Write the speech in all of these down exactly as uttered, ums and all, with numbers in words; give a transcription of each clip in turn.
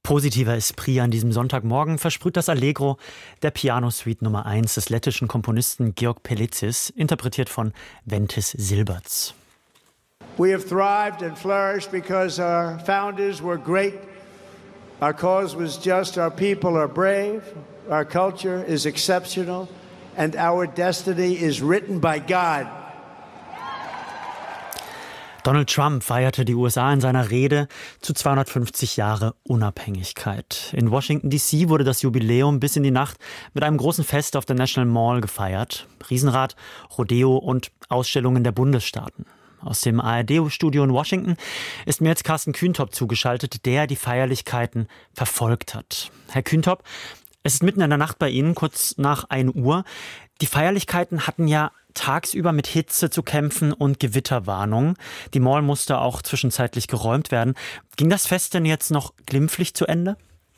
Positiver Esprit an diesem Sonntagmorgen versprüht das Allegro der Piano-Suite Nummer eins des lettischen Komponisten Georg Pelitzis, interpretiert von Ventis Silberts. We have thrived and flourished because our founders were great. Our cause was just, our people are brave, our culture is exceptional, and our destiny is written by God. Donald Trump feierte die U S A in seiner Rede zu zweihundertfünfzig Jahre Unabhängigkeit. In Washington D C wurde das Jubiläum bis in die Nacht mit einem großen Fest auf der National Mall gefeiert. Riesenrad, Rodeo und Ausstellungen der Bundesstaaten. Aus dem A R D-Studio in Washington ist mir jetzt Carsten Kühntop zugeschaltet, der die Feierlichkeiten verfolgt hat. Herr Kühntop, es ist mitten in der Nacht bei Ihnen, kurz nach ein Uhr. Die Feierlichkeiten hatten ja tagsüber mit Hitze zu kämpfen und Gewitterwarnung. Die Mall musste auch zwischenzeitlich geräumt werden. Ging das Fest denn jetzt noch glimpflich zu Ende?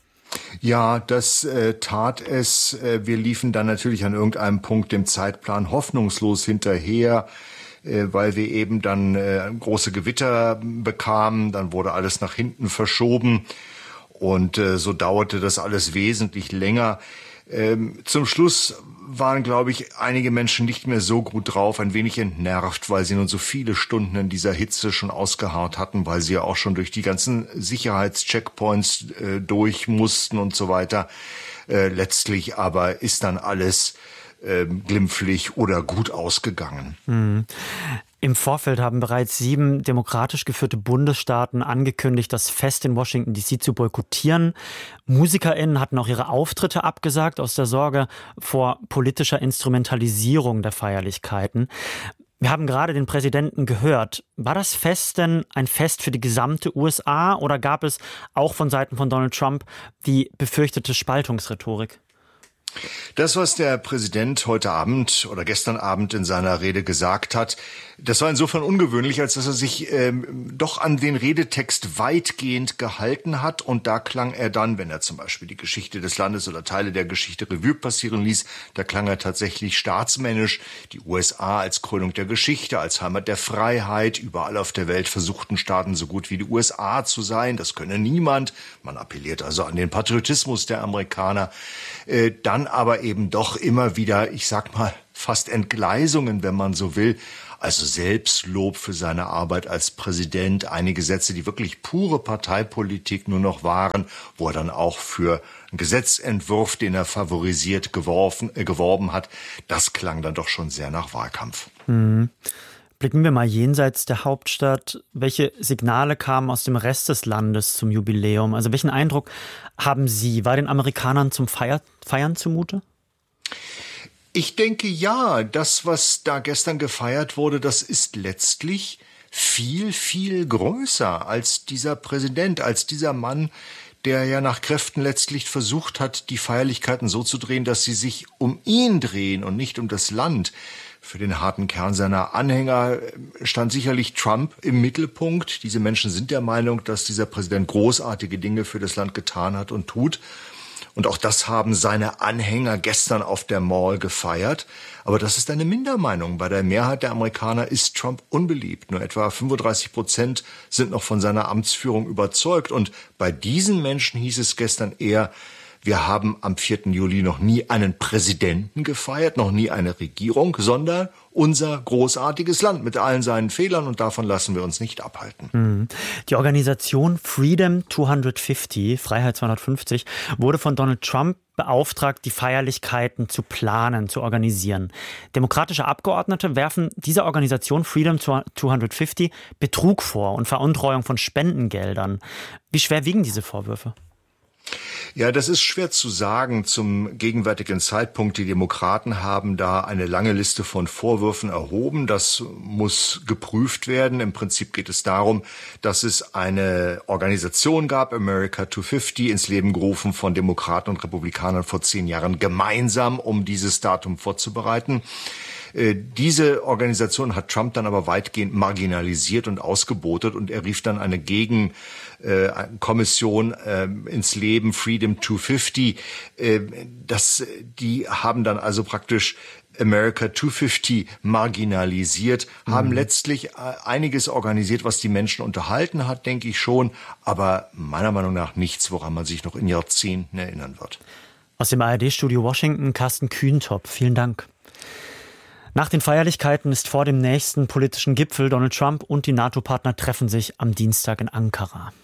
Ja, das äh, tat es. Äh, wir liefen dann natürlich an irgendeinem Punkt dem Zeitplan hoffnungslos hinterher, äh, weil wir eben dann äh, große Gewitter bekamen. Dann wurde alles nach hinten verschoben und äh, so dauerte das alles wesentlich länger. Ähm, zum Schluss waren, glaube ich, einige Menschen nicht mehr so gut drauf, ein wenig entnervt, weil sie nun so viele Stunden in dieser Hitze schon ausgeharrt hatten, weil sie ja auch schon durch die ganzen Sicherheitscheckpoints äh, durch mussten und so weiter. Äh, letztlich aber ist dann alles äh, glimpflich oder gut ausgegangen. Mhm. Im Vorfeld haben bereits sieben demokratisch geführte Bundesstaaten angekündigt, das Fest in Washington D C zu boykottieren. MusikerInnen hatten auch ihre Auftritte abgesagt aus der Sorge vor politischer Instrumentalisierung der Feierlichkeiten. Wir haben gerade den Präsidenten gehört. War das Fest denn ein Fest für die gesamte U S A oder gab es auch von Seiten von Donald Trump die befürchtete Spaltungsrhetorik? Das, was der Präsident heute Abend oder gestern Abend in seiner Rede gesagt hat, das war insofern ungewöhnlich, als dass er sich ähm, doch an den Redetext weitgehend gehalten hat. Und da klang er dann, wenn er zum Beispiel die Geschichte des Landes oder Teile der Geschichte Revue passieren ließ, da klang er tatsächlich staatsmännisch. Die U S A als Krönung der Geschichte, als Heimat der Freiheit. Überall auf der Welt versuchten Staaten so gut wie die U S A zu sein. Das könne niemand. Man appelliert also an den Patriotismus der Amerikaner. Äh, dann aber eben doch immer wieder, ich sag mal, fast Entgleisungen, wenn man so will. Also Selbstlob für seine Arbeit als Präsident, einige Sätze, die wirklich pure Parteipolitik nur noch waren, wo er dann auch für einen Gesetzentwurf, den er favorisiert, geworfen, äh, geworben hat. Das klang dann doch schon sehr nach Wahlkampf. Mhm. Blicken wir mal jenseits der Hauptstadt. Welche Signale kamen aus dem Rest des Landes zum Jubiläum? Also welchen Eindruck haben Sie? War den Amerikanern zum Feier- Feiern zumute? Ich denke ja, das, was da gestern gefeiert wurde, das ist letztlich viel, viel größer als dieser Präsident, als dieser Mann, der ja nach Kräften letztlich versucht hat, die Feierlichkeiten so zu drehen, dass sie sich um ihn drehen und nicht um das Land. Für den harten Kern seiner Anhänger stand sicherlich Trump im Mittelpunkt. Diese Menschen sind der Meinung, dass dieser Präsident großartige Dinge für das Land getan hat und tut. Und auch das haben seine Anhänger gestern auf der Mall gefeiert. Aber das ist eine Mindermeinung. Bei der Mehrheit der Amerikaner ist Trump unbeliebt. Nur etwa fünfunddreißig Prozent sind noch von seiner Amtsführung überzeugt. Und bei diesen Menschen hieß es gestern eher, wir haben am vierten Juli noch nie einen Präsidenten gefeiert, noch nie eine Regierung, sondern unser großartiges Land mit allen seinen Fehlern, und davon lassen wir uns nicht abhalten. Die Organisation Freedom zweihundertfünfzig, Freiheit zweihundertfünfzig, wurde von Donald Trump beauftragt, die Feierlichkeiten zu planen, zu organisieren. Demokratische Abgeordnete werfen dieser Organisation Freedom zweihundertfünfzig Betrug vor und Veruntreuung von Spendengeldern. Wie schwer wiegen diese Vorwürfe? Ja, das ist schwer zu sagen zum gegenwärtigen Zeitpunkt. Die Demokraten haben da eine lange Liste von Vorwürfen erhoben. Das muss geprüft werden. Im Prinzip geht es darum, dass es eine Organisation gab, America zweihundertfünfzig, ins Leben gerufen von Demokraten und Republikanern vor zehn Jahren gemeinsam, um dieses Datum vorzubereiten. Diese Organisation hat Trump dann aber weitgehend marginalisiert und ausgebotet und er rief dann eine Gegenkommission ins Leben, Freedom zweihundertfünfzig. Das, die haben dann also praktisch America zweihundertfünfzig marginalisiert, haben mhm. letztlich einiges organisiert, was die Menschen unterhalten hat, denke ich schon, aber meiner Meinung nach nichts, woran man sich noch in Jahrzehnten erinnern wird. Aus dem A R D-Studio Washington, Carsten Kühntop, vielen Dank. Nach den Feierlichkeiten ist vor dem nächsten politischen Gipfel. Donald Trump und die NATO-Partner treffen sich am Dienstag in Ankara.